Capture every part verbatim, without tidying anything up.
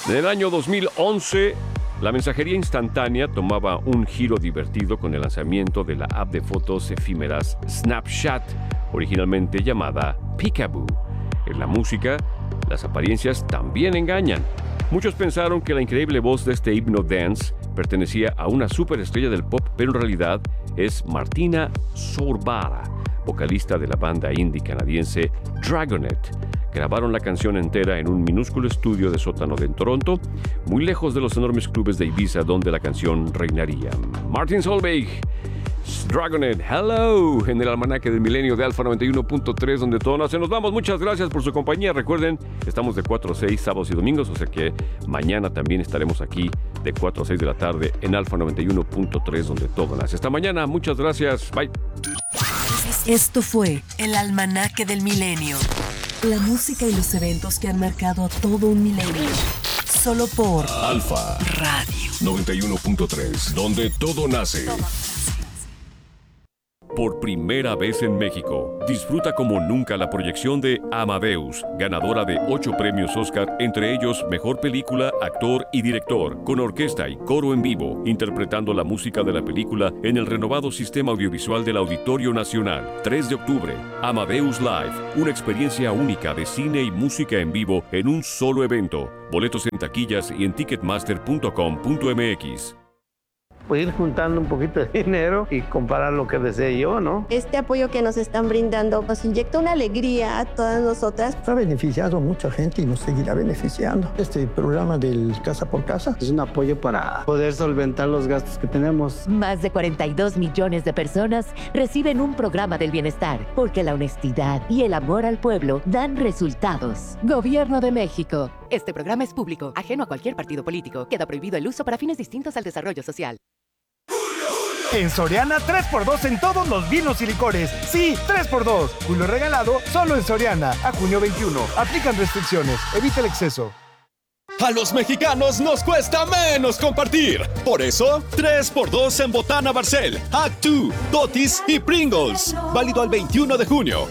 En el año dos mil once, la mensajería instantánea tomaba un giro divertido con el lanzamiento de la app de fotos efímeras Snapchat, originalmente llamada Peekaboo. En la música, las apariencias también engañan. Muchos pensaron que la increíble voz de este himno dance pertenecía a una superestrella del pop, pero en realidad es Martina Sorbara, vocalista de la banda indie canadiense Dragonet. Grabaron la canción entera en un minúsculo estudio de sótano de Toronto, muy lejos de los enormes clubes de Ibiza donde la canción reinaría. Martin Solveig, Dragonet, hello, en el almanaque del milenio de Alfa noventa y uno punto tres, donde todo nace. Nos vamos, muchas gracias por su compañía. Recuerden, estamos de cuatro a seis sábados y domingos, o sea que mañana también estaremos aquí de cuatro a seis de la tarde en Alfa noventa y uno punto tres, donde todo nace. Hasta mañana, muchas gracias, bye. Esto fue el almanaque del milenio. La música y los eventos que han marcado a todo un milenio. Solo por Alfa Radio noventa y uno punto tres, donde todo nace. Por primera vez en México, disfruta como nunca la proyección de Amadeus, ganadora de ocho premios Oscar, entre ellos Mejor Película, Actor y Director, con orquesta y coro en vivo, interpretando la música de la película en el renovado sistema audiovisual del Auditorio Nacional. tres de octubre, Amadeus Live, una experiencia única de cine y música en vivo en un solo evento. Boletos en taquillas y en ticketmaster punto com punto m x. Pues ir juntando un poquito de dinero y comprar lo que desee yo, ¿no? Este apoyo que nos están brindando nos inyecta una alegría a todas nosotras. Ha beneficiado a mucha gente y nos seguirá beneficiando. Este programa del Casa por Casa es un apoyo para poder solventar los gastos que tenemos. Más de cuarenta y dos millones de personas reciben un programa del bienestar, porque la honestidad y el amor al pueblo dan resultados. Gobierno de México. Este programa es público, ajeno a cualquier partido político. Queda prohibido el uso para fines distintos al desarrollo social. En Soriana, tres por dos en todos los vinos y licores. Sí, tres por dos. Julio regalado solo en Soriana. A junio veintiuno. Aplican restricciones. Evita el exceso. A los mexicanos nos cuesta menos compartir. Por eso, tres por dos en Botana Barcel, Act dos, Totis y Pringles. Válido al veintiuno de junio.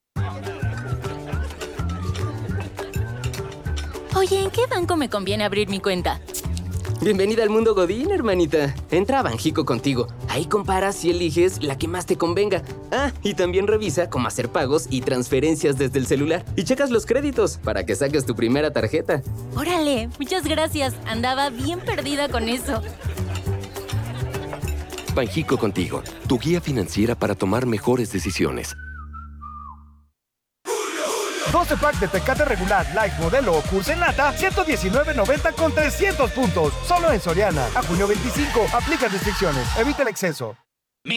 Oye, ¿en qué banco me conviene abrir mi cuenta? Bienvenida al mundo Godín, hermanita. Entra a Banjico contigo. Ahí comparas y eliges la que más te convenga. Ah, y también revisa cómo hacer pagos y transferencias desde el celular. Y checas los créditos para que saques tu primera tarjeta. Órale, muchas gracias. Andaba bien perdida con eso. Banjico contigo, tu guía financiera para tomar mejores decisiones. doce pack de Tecate regular, light, modelo o curse nata, ciento diecinueve noventa con trescientos puntos. Solo en Soriana. A junio veinticinco. Aplica restricciones. Evita el exceso.